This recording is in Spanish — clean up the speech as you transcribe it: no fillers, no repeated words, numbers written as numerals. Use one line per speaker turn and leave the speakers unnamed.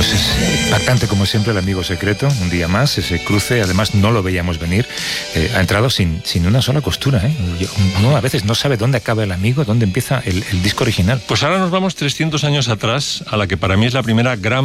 Pues es impactante como siempre el amigo secreto, un día más, ese cruce, además no lo veíamos venir, ha entrado sin una sola costura, ¿eh? Uno a veces no sabe dónde acaba el amigo, dónde empieza el disco original.
Pues ahora nos vamos 300 años atrás, a la que para mí es la primera gran